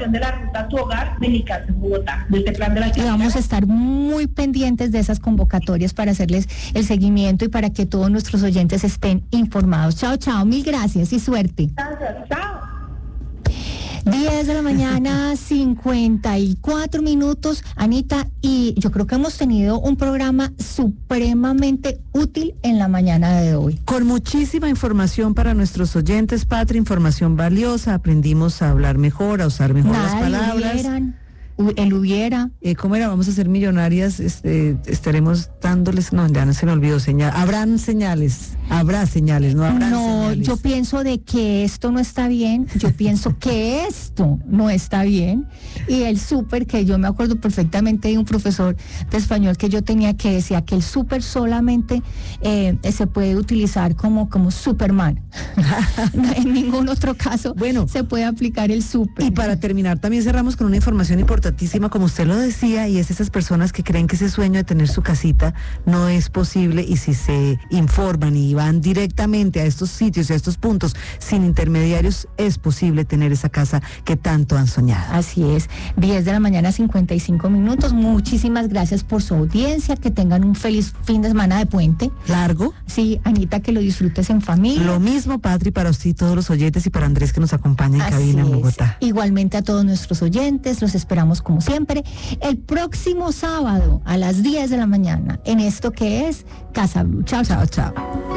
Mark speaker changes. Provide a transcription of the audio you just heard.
Speaker 1: información de la ruta a tu hogar de Mi Casa en Bogotá, de este plan de la
Speaker 2: Y vamos a estar muy pendientes de esas convocatorias para hacerles el seguimiento y para que todos nuestros oyentes estén informados. Chao, chao, mil gracias y suerte.
Speaker 1: Gracias, chao.
Speaker 2: 10 de la mañana, 54 minutos, Anita, y yo creo que hemos tenido un programa supremamente útil en la mañana de hoy.
Speaker 3: Con muchísima información para nuestros oyentes, Patri, información valiosa, aprendimos a hablar mejor, a usar mejor las palabras.
Speaker 2: Él hubiera.
Speaker 3: ¿Cómo era? Vamos a ser millonarias, estaremos dándoles, no, ya no se me olvidó, habrá señales, no habrán señales.
Speaker 2: Yo pienso de que esto no está bien, yo pienso que esto no está bien, y el súper, que yo me acuerdo perfectamente de un profesor de español que yo tenía que decía que el súper solamente se puede utilizar como Superman. En ningún otro caso se puede aplicar el súper.
Speaker 3: Y para terminar, también cerramos con una información importantísima, como usted lo decía, y es esas personas que creen que ese sueño de tener su casita no es posible, y si se informan y van directamente a estos sitios y a estos puntos sin intermediarios, es posible tener esa casa que tanto han soñado.
Speaker 2: Así es, 10 de la mañana, 55 minutos. Muchísimas gracias por su audiencia, que tengan un feliz fin de semana de puente.
Speaker 3: ¿Largo?
Speaker 2: Sí, Anita, que lo disfrutes en familia.
Speaker 3: Lo mismo, Patri, para usted y todos los oyentes, y para Andrés, que nos acompaña en cabina en Bogotá.
Speaker 2: Igualmente a todos nuestros oyentes, los esperamos como siempre el próximo sábado a las 10 de la mañana en esto que es Casa Blue. Chao, chao, chao.